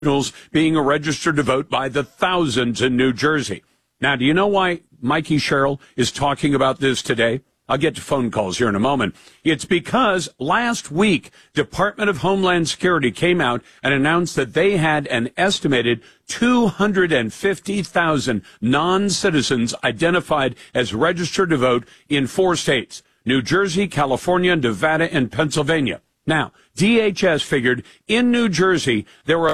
being registered to vote by the thousands in New Jersey. Now, do you know why Mikey Sherrill is talking about this today? I'll get to phone calls here in a moment. It's because last week, Department of Homeland Security came out and announced that they had an estimated 250,000 non-citizens identified as registered to vote in 4 states, New Jersey, California, Nevada, and Pennsylvania. Now, DHS figured in New Jersey, there were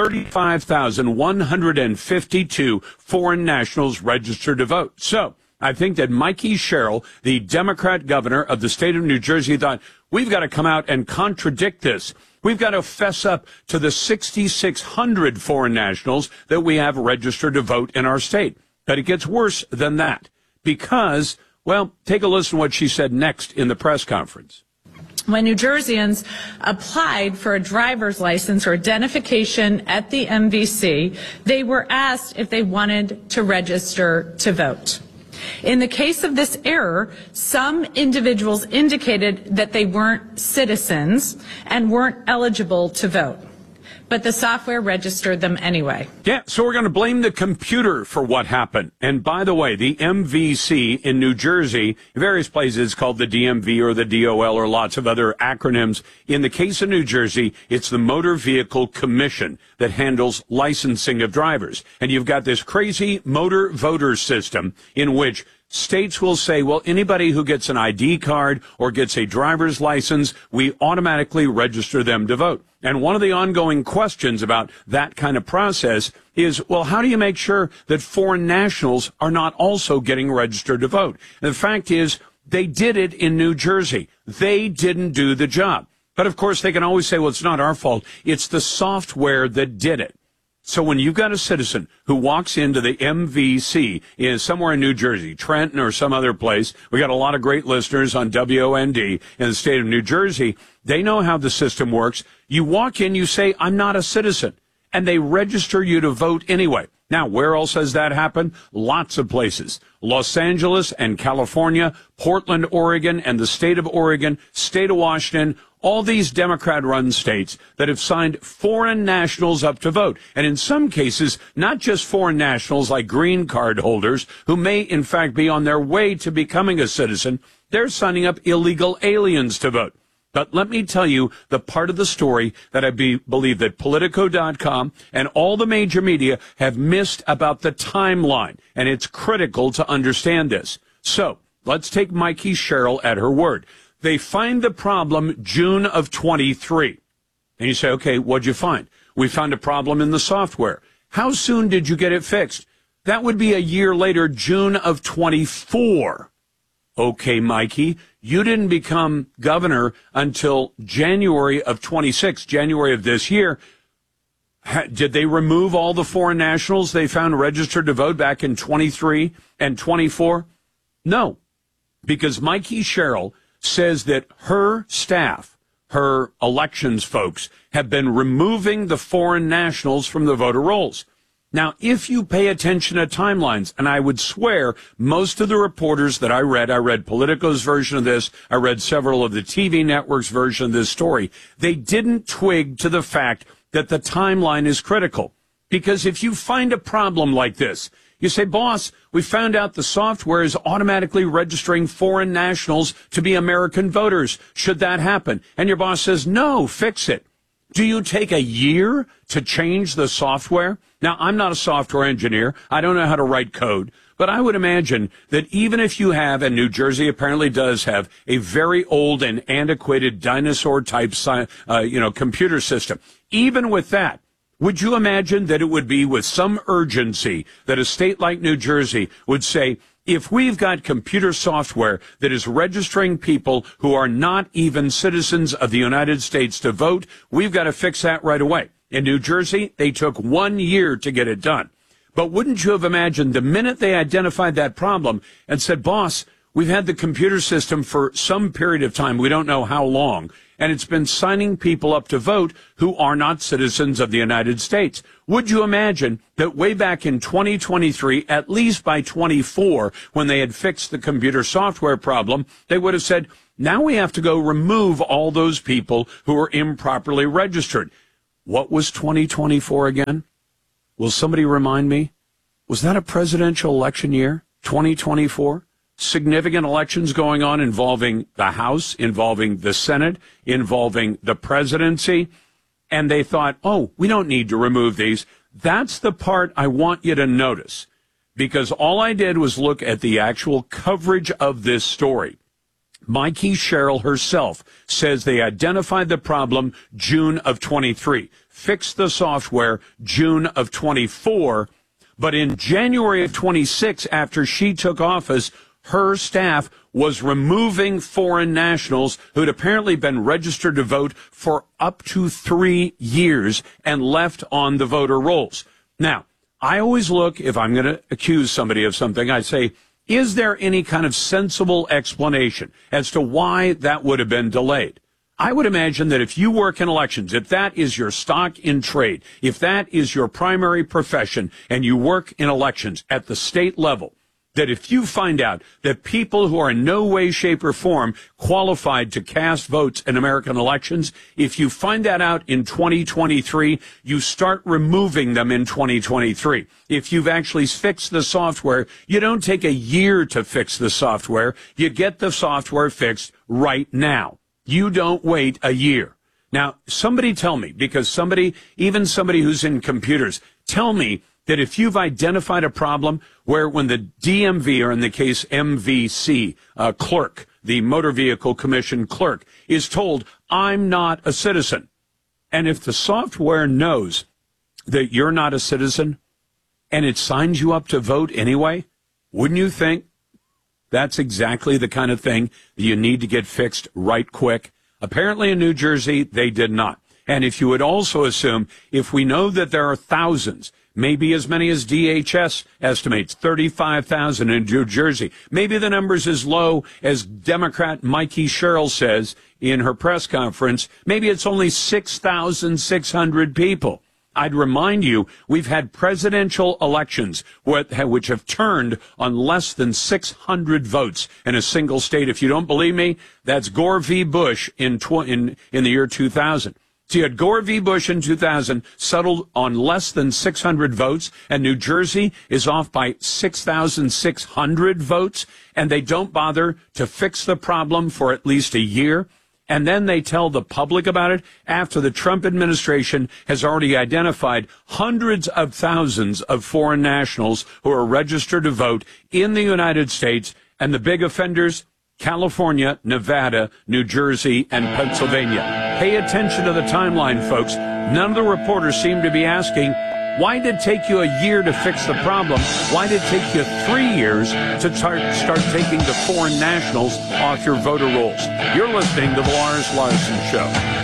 35,152 foreign nationals registered to vote. So I think that Mikey Sherrill, the Democrat governor of the state of New Jersey, thought, we've got to come out and contradict this. We've got to fess up to the 6,600 foreign nationals that we have registered to vote in our state. But it gets worse than that because, well, take a listen to what she said next in the press conference. When New Jerseyans applied for a driver's license or identification at the MVC, they were asked if they wanted to register to vote. In the case of this error, some individuals indicated that they weren't citizens and weren't eligible to vote, but the software registered them anyway. Yeah, so we're going to blame the computer for what happened. And by the way, the MVC in New Jersey, in various places called the DMV or the DOL or lots of other acronyms. In the case of New Jersey, it's the Motor Vehicle Commission that handles licensing of drivers. And you've got this crazy motor voter system in which states will say, well, anybody who gets an ID card or gets a driver's license, we automatically register them to vote. And one of the ongoing questions about that kind of process is, well, how do you make sure that foreign nationals are not also getting registered to vote? And the fact is, they did it in New Jersey. They didn't do the job. But of course, they can always say, well, it's not our fault. It's the software that did it. So when you've got a citizen who walks into the MVC somewhere in New Jersey, Trenton or some other place, we got a lot of great listeners on WOND in the state of New Jersey. They know how the system works. You walk in, you say, I'm not a citizen, and they register you to vote anyway. Now, where else has that happened? Lots of places. Los Angeles and California, Portland, Oregon, and the state of Oregon, state of Washington, all these Democrat-run states that have signed foreign nationals up to vote. And in some cases, not just foreign nationals like green card holders who may, in fact, be on their way to becoming a citizen. They're signing up illegal aliens to vote. But let me tell you the part of the story that I believe that Politico.com and all the major media have missed about the timeline. And it's critical to understand this. So let's take Mikey Sherrill at her word. They find the problem June of 23. And you say, okay, what'd you find? We found a problem in the software. How soon did you get it fixed? That would be a year later, June of 24. Okay, Mikey, you didn't become governor until January of 26, January of this year. Did they remove all the foreign nationals they found registered to vote back in 23 and 24? No, because Mikey Sherrill says that her staff, her elections folks, have been removing the foreign nationals from the voter rolls. Now, if you pay attention to timelines, and I would swear most of the reporters that I read Politico's version of this, I read several of the TV networks' version of this story, they didn't twig to the fact that the timeline is critical. Because if you find a problem like this, you say, boss, we found out the software is automatically registering foreign nationals to be American voters. Should that happen? And your boss says, no, fix it. Do you take a year to change the software? Now, I'm not a software engineer. I don't know how to write code. But I would imagine that even if you have, and New Jersey apparently does have, a very old and antiquated dinosaur-type computer system, even with that, would you imagine that it would be with some urgency that a state like New Jersey would say, if we've got computer software that is registering people who are not even citizens of the United States to vote, we've got to fix that right away. In New Jersey, they took 1 year to get it done. But wouldn't you have imagined the minute they identified that problem and said, boss, we've had the computer system for some period of time, we don't know how long, and it's been signing people up to vote who are not citizens of the United States. Would you imagine that way back in 2023, at least by 24, when they had fixed the computer software problem, they would have said, now we have to go remove all those people who are improperly registered. What was 2024 again? Will somebody remind me? Was that a presidential election year, 2024? Significant elections going on involving the House, involving the Senate, involving the presidency. And they thought, oh, we don't need to remove these. That's the part I want you to notice, because all I did was look at the actual coverage of this story. Mikey Sherrill herself says they identified the problem June of 23, fixed the software June of 24, but in January of 26, after she took office, her staff was removing foreign nationals who had apparently been registered to vote for up to 3 years and left on the voter rolls. Now, I always look, if I'm going to accuse somebody of something, I say, is there any kind of sensible explanation as to why that would have been delayed? I would imagine that if you work in elections, if that is your stock in trade, if that is your primary profession and you work in elections at the state level, that if you find out that people who are in no way, shape, or form qualified to cast votes in American elections, if you find that out in 2023, you start removing them in 2023. If you've actually fixed the software, you don't take a year to fix the software. You get the software fixed right now. You don't wait a year. Now, somebody tell me, because even somebody who's in computers, tell me that if you've identified a problem where when the DMV, or in the case MVC clerk, the Motor Vehicle Commission clerk, is told, I'm not a citizen, and if the software knows that you're not a citizen and it signs you up to vote anyway, wouldn't you think that's exactly the kind of thing that you need to get fixed right quick? Apparently in New Jersey, they did not. And if you would also assume, if we know that there are thousands, maybe as many as DHS estimates, 35,000 in New Jersey. Maybe the number's as low as Democrat Mikey Sherrill says in her press conference. Maybe it's only 6,600 people. I'd remind you, we've had presidential elections which have turned on less than 600 votes in a single state. If you don't believe me, that's Gore v. Bush in the year 2000. So you had Gore v. Bush in 2000 settled on less than 600 votes, and New Jersey is off by 6,600 votes, and they don't bother to fix the problem for at least a year. And then they tell the public about it after the Trump administration has already identified hundreds of thousands of foreign nationals who are registered to vote in the United States, and the big offenders, California, Nevada, New Jersey, and Pennsylvania. Pay attention to the timeline, folks. None of the reporters seem to be asking, why did it take you a year to fix the problem? Why did it take you 3 years to start taking the foreign nationals off your voter rolls? You're listening to the Lars Larson Show.